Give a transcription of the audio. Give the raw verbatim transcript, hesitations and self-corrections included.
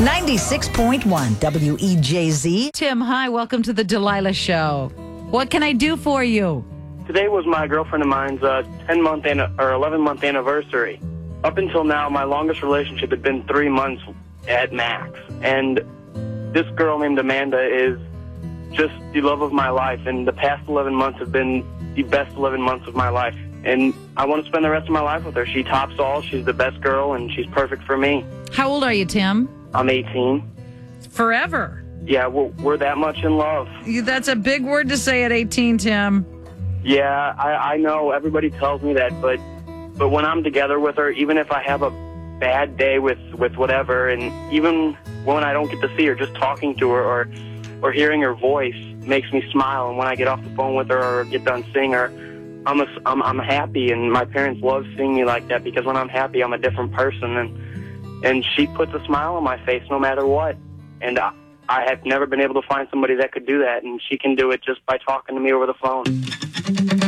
ninety-six point one W E J Z. Tim, hi. Welcome to the Delilah Show. What can I do for you? Today was my girlfriend of mine's uh, ten-month an- or eleven-month anniversary. Up until now, my longest relationship had been three months at max. And this girl named Amanda is just the love of my life. And the past eleven months have been the best eleven months of my life. And I want to spend the rest of my life with her. She tops all. She's the best girl, and she's perfect for me. How old are you, Tim? I'm eighteen. Forever. Yeah, we're, we're that much in love. You, that's a big word to say at eighteen, Tim. Yeah, I, I know. Everybody tells me that, but but when I'm together with her, even if I have a bad day with, with whatever, and even when I don't get to see her, just talking to her or or hearing her voice makes me smile. And when I get off the phone with her or get done seeing her, I'm a, I'm, I'm happy. And my parents love seeing me like that because when I'm happy, I'm a different person. And and she puts a smile on my face no matter what. And I, I have never been able to find somebody that could do that, and she can do it just by talking to me over the phone.